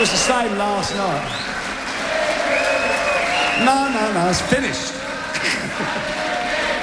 was the same last night. No, it's finished.